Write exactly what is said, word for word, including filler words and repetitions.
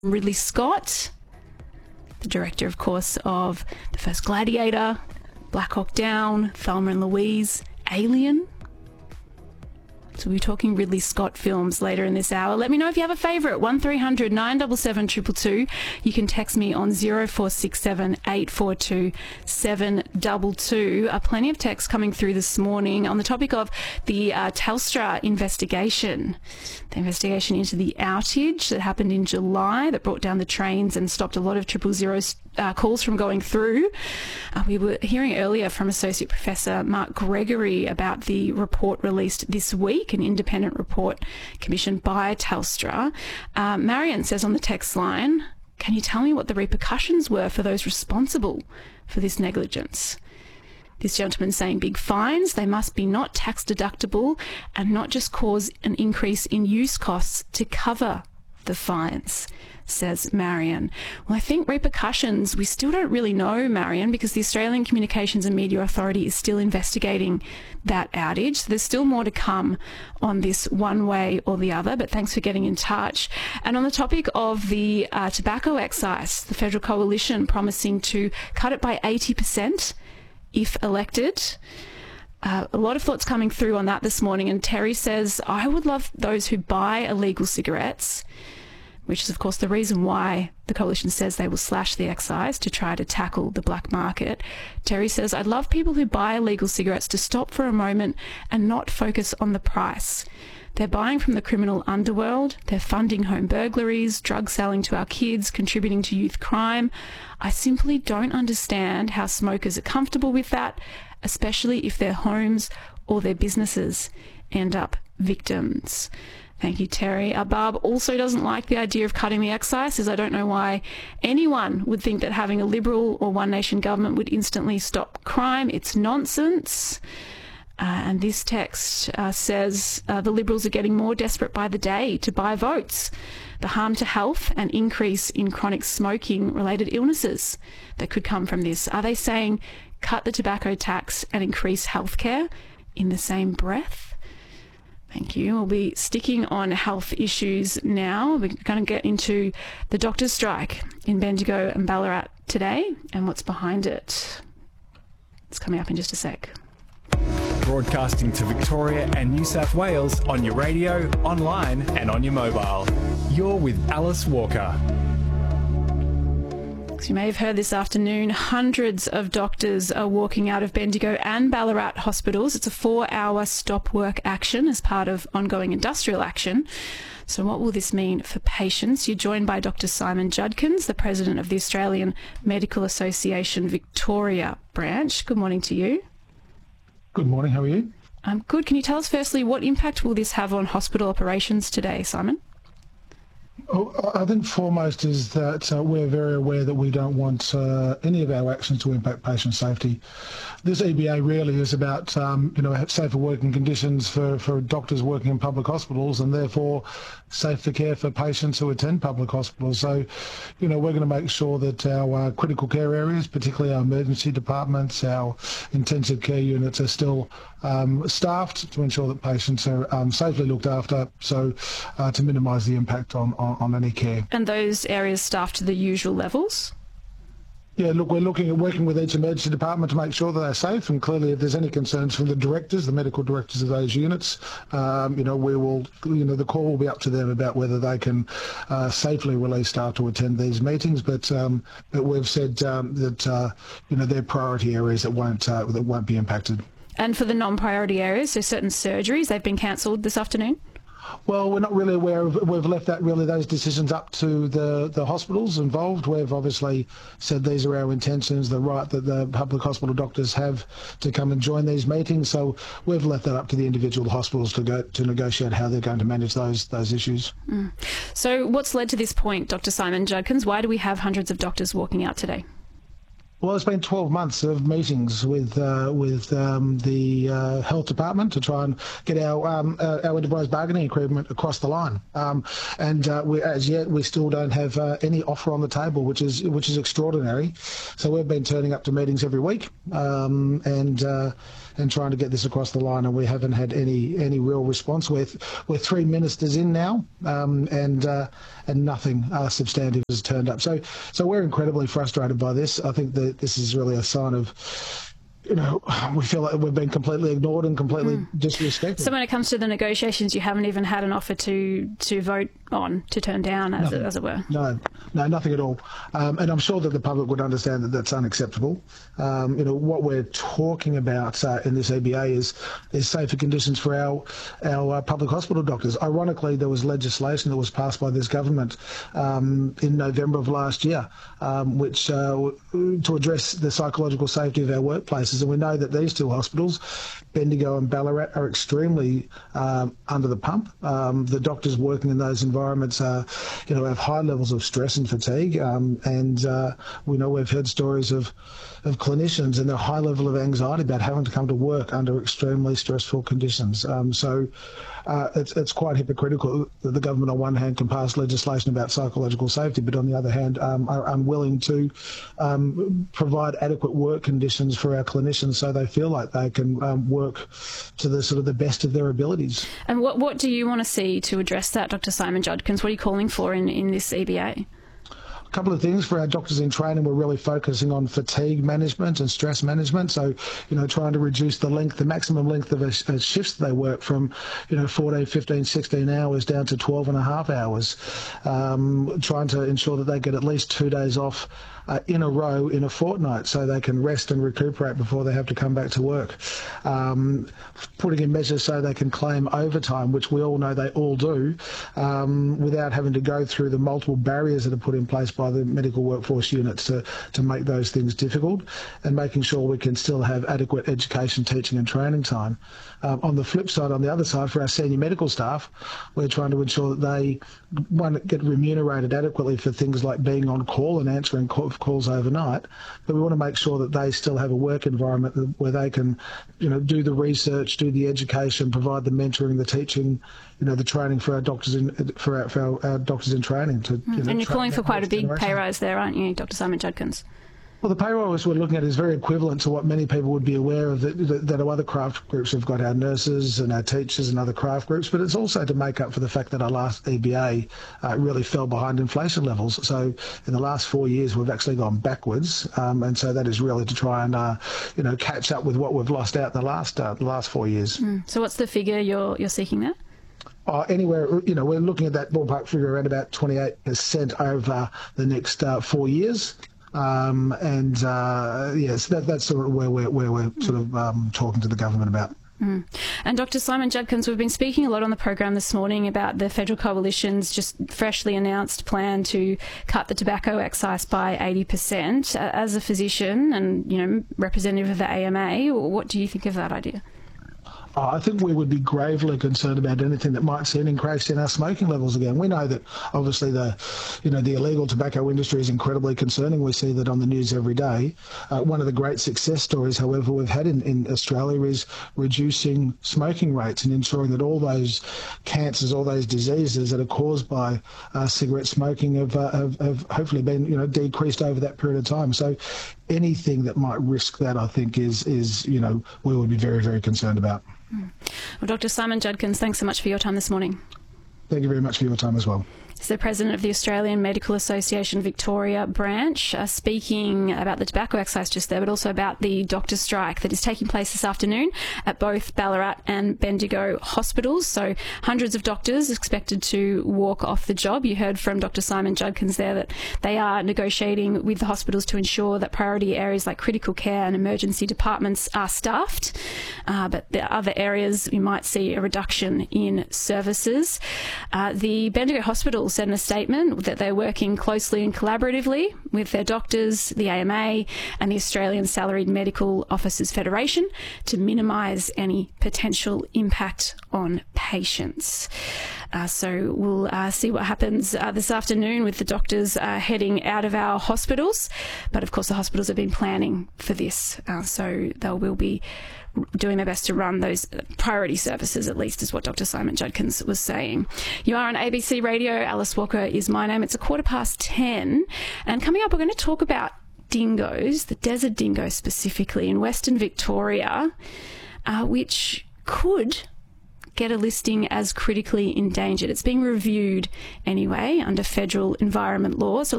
Ridley Scott, the director, of course, of The First Gladiator, Black Hawk Down, Thelma and Louise, Alien. So we'll be talking Ridley Scott films later in this hour. Let me know if you have a favourite. one three hundred nine seven seven two two two. You can text me on zero four six seven eight four two seven two two. Uh, plenty of texts coming through this morning on the topic of the uh, Telstra investigation. The investigation into the outage that happened in July that brought down the trains and stopped a lot of triple zeros Uh, calls from going through. Uh, we were hearing earlier from Associate Professor Mark Gregory about the report released this week, an independent report commissioned by Telstra. Uh, Marion says on the text line, can you tell me what the repercussions were for those responsible for this negligence? This gentleman saying big fines, they must be not tax deductible and not just cause an increase in use costs to cover the fines, says Marion. Well, I think repercussions, we still don't really know, Marion, because the Australian Communications and Media Authority is still investigating that outage. So there's still more to come on this one way or the other, but thanks for getting in touch. And on the topic of the uh, tobacco excise, the Federal Coalition promising to cut it by eighty percent if elected. Uh, a lot of thoughts coming through on that this morning, and Terry says, I would love those who buy illegal cigarettes, which is, of course, the reason why the Coalition says they will slash the excise to try to tackle the black market. Terry says, I'd love people who buy illegal cigarettes to stop for a moment and not focus on the price. They're buying from the criminal underworld, they're funding home burglaries, drug selling to our kids, contributing to youth crime. I simply don't understand how smokers are comfortable with that, especially if their homes or their businesses end up victims. Thank you, Terry. Uh, Barb also doesn't like the idea of cutting the excise, says I don't know why anyone would think that having a Liberal or One Nation government would instantly stop crime. It's nonsense. Uh, and this text uh, says uh, the Liberals are getting more desperate by the day to buy votes. The harm to health and increase in chronic smoking-related illnesses that could come from this. Are they saying cut the tobacco tax and increase healthcare in the same breath? Thank you. We'll be sticking on health issues now. We're going to get into the doctors' strike in Bendigo and Ballarat today and what's behind it. It's coming up in just a sec. Broadcasting to Victoria and New South Wales on your radio, online and on your mobile. You're with Alice Walker. As you may have heard this afternoon, hundreds of doctors are walking out of Bendigo and Ballarat hospitals. It's a four-hour stop work action as part of ongoing industrial action. So what will this mean for patients? You're joined by Doctor Simon Judkins, the President of the Australian Medical Association Victoria branch. Good morning to you. Good morning, how are you? I'm good. Can you tell us firstly, what impact will this have on hospital operations today, Simon? Oh, I think foremost is that uh, we're very aware that we don't want uh, any of our actions to impact patient safety. This E B A really is about um, you know, safer working conditions for, for doctors working in public hospitals and therefore safer care for patients who attend public hospitals. So, you know, we're going to make sure that our uh, critical care areas, particularly our emergency departments, our intensive care units are still um, staffed to ensure that patients are um, safely looked after, so uh, to minimise the impact on, on, on any care. And those areas staffed to the usual levels? Yeah, look, we're looking at working with each emergency department to make sure that they're safe, and clearly if there's any concerns from the directors, the medical directors of those units, um, you know, we will, you know, the call will be up to them about whether they can uh, safely release staff to attend these meetings, but um, but we've said um, that, uh, you know, they're priority areas that won't, uh, that won't be impacted. And for the non-priority areas, so certain surgeries, they've been cancelled this afternoon? Well, we're not really aware of, we've left that really those decisions up to the, the hospitals involved. We've obviously said these are our intentions, the right that the public hospital doctors have to come and join these meetings. So we've left that up to the individual hospitals to go to negotiate how they're going to manage those those issues. Mm. So what's led to this point, Doctor Simon Judkins? Why do we have hundreds of doctors walking out today? Well, it's been twelve months of meetings with uh, with um, the uh, health department to try and get our um, uh, our enterprise bargaining agreement across the line. Um, and uh, we, as yet, we still don't have uh, any offer on the table, which is which is extraordinary. So we've been turning up to meetings every week um, and uh, and trying to get this across the line, and we haven't had any any real response. We're we're three ministers in now, um, and uh, and nothing uh, substantive has turned up. So so we're incredibly frustrated by this. I think that this is really a sign of, you know, we feel like we've been completely ignored and completely mm. disrespected. So when it comes to the negotiations, you haven't even had an offer to to vote on, to turn down, as, it, as it were? No, no, nothing at all. Um, and I'm sure that the public would understand that that's unacceptable. Um, you know, what we're talking about uh, in this E B A is is safer conditions for our our uh, public hospital doctors. Ironically, there was legislation that was passed by this government um, in November of last year, um, which uh, to address the psychological safety of our workplaces. And we know that these two hospitals, Bendigo and Ballarat, are extremely um, under the pump. Um, the doctors working in those environments, uh, you know, have high levels of stress and fatigue, um, and uh, we know we've heard stories of of clinicians and their high level of anxiety about having to come to work under extremely stressful conditions. Um, so uh, it's, it's quite hypocritical that the government on one hand can pass legislation about psychological safety, but on the other hand um, are unwilling to um, provide adequate work conditions for our clinicians so they feel like they can um, work to the sort of the best of their abilities. And what, what do you want to see to address that, Doctor Simon Judkins? What are you calling for in, in this E B A? A couple of things for our doctors in training. We're really focusing on fatigue management and stress management. So, you know, trying to reduce the length, the maximum length of a, a shifts they work from, you know, fourteen, fifteen, sixteen hours down to twelve and a half hours. Um, trying to ensure that they get at least two days off Uh, in a row in a fortnight so they can rest and recuperate before they have to come back to work. Um, putting in measures so they can claim overtime, which we all know they all do, um, without having to go through the multiple barriers that are put in place by the medical workforce units to, to make those things difficult, and making sure we can still have adequate education, teaching and training time. Um, on the flip side, on the other side, for our senior medical staff, we're trying to ensure that they, one, get remunerated adequately for things like being on call and answering call, calls overnight, but we want to make sure that they still have a work environment where they can, you know, do the research, do the education, provide the mentoring, the teaching, you know, the training for our doctors in for our, for our, our doctors in training. To, mm. you know, and you're calling for quite a big generation. pay rise there, aren't you, Doctor Simon Judkins? Well, the pay rise we're looking at is very equivalent to what many people would be aware of, that, that, that other craft groups have got, our nurses and our teachers and other craft groups, but it's also to make up for the fact that our last E B A uh, really fell behind inflation levels. So in the last four years, we've actually gone backwards, um, and so that is really to try and, uh, you know, catch up with what we've lost out in the last, uh, the last four years. Mm. So what's the figure you're, you're seeking there? Uh, anywhere, you know, we're looking at that ballpark figure around about twenty-eight percent over the next uh, four years. Um, and uh, yes, that, that's sort of where we're, where we're sort of um, talking to the government about. Mm. And Doctor Simon Judkins, we've been speaking a lot on the program this morning about the Federal Coalition's just freshly announced plan to cut the tobacco excise by eighty percent. Uh, as a physician and, you know, representative of the A M A, what do you think of that idea? Oh, I think we would be gravely concerned about anything that might see an increase in our smoking levels again. We know that obviously the, you know, the illegal tobacco industry is incredibly concerning. We see that on the news every day. Uh, one of the great success stories, however, we've had in, in Australia is reducing smoking rates and ensuring that all those cancers, all those diseases that are caused by uh, cigarette smoking have, uh, have, have hopefully been, you know, decreased over that period of time. So anything that might risk that, I think, is, is you know, we would be very, very concerned about. Well, Doctor Simon Judkins, thanks so much for your time this morning. Thank you very much for your time as well. He's the president of the Australian Medical Association Victoria branch, uh, speaking about the tobacco excise just there, but also about the doctor strike that is taking place this afternoon at both Ballarat and Bendigo hospitals. So hundreds of doctors expected to walk off the job. You heard from Doctor Simon Judkins there that they are negotiating with the hospitals to ensure that priority areas like critical care and emergency departments are staffed, uh, but there are other areas you might see a reduction in services. Uh, the Bendigo hospitals said in a statement that they're working closely and collaboratively with their doctors, the A M A and the Australian Salaried Medical Officers Federation to minimise any potential impact on patients. Uh, so we'll uh, see what happens uh, this afternoon with the doctors uh, heading out of our hospitals. But of course, the hospitals have been planning for this, uh, so they will be doing their best to run those priority services, at least, is what Doctor Simon Judkins was saying. You are on A B C Radio. Alice Walker is my name. It's a quarter past ten. And coming up, we're going to talk about dingoes, the desert dingo specifically, in Western Victoria, uh, which could get a listing as critically endangered. It's being reviewed anyway under federal environment law. So